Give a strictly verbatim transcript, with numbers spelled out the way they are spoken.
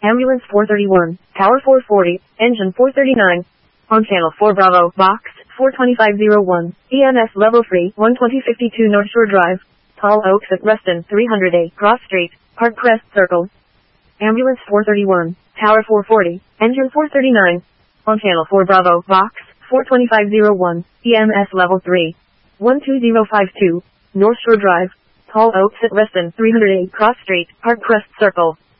Ambulance four thirty-one, Tower four forty, Engine four thirty-nine. On Channel four Bravo, Box four twenty-five oh one, E M S Level three, one twenty fifty-two North Shore Drive, Tall Oaks at Reston, three hundred A, Cross Street, Park Crest Circle. Ambulance four thirty-one, Tower four forty, Engine four thirty-nine. On Channel four Bravo, Box four twenty-five oh one, E M S Level three, one two zero five two, North Shore Drive, Tall Oaks at Reston, three hundred A, Cross Street, Park Crest Circle.